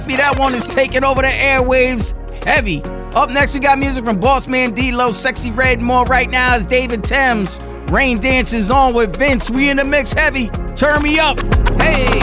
That one is taking over the airwaves heavy. Up next, we got music from Bossman D-Lo, Sexy Red, and more. Right now is David Thames. Rain Dance is on with Vince. We in the mix heavy. Turn me up. Hey.